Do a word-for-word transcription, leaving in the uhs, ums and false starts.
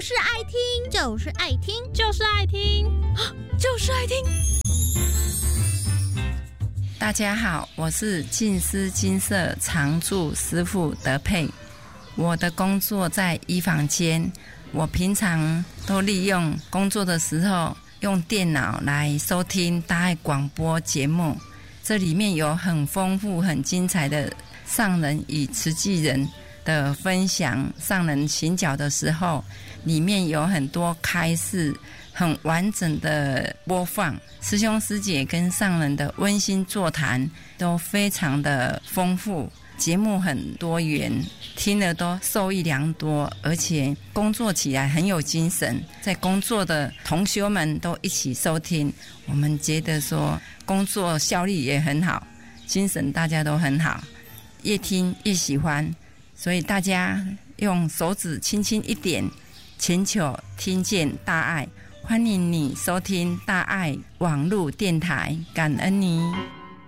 就是爱听，就是爱听， 就是爱听， 就是爱听。 大家好，我是净思金色常驻师傅德佩。我的工作在医房间，我平常都利用工作的时候用电脑来收听大爱广播节目，这里面有很丰富很精彩的上人与慈济人的分享，上人行脚的时候里面有很多开示，很完整的播放，师兄师姐跟上人的温馨座谈都非常的丰富，节目很多元，听了都受益良多，而且工作起来很有精神，在工作的同学们都一起收听，我们觉得说工作效率也很好，精神大家都很好，越听越喜欢，所以大家用手指轻轻一点，请求听见大爱，欢迎你收听大爱网络电台，感恩你。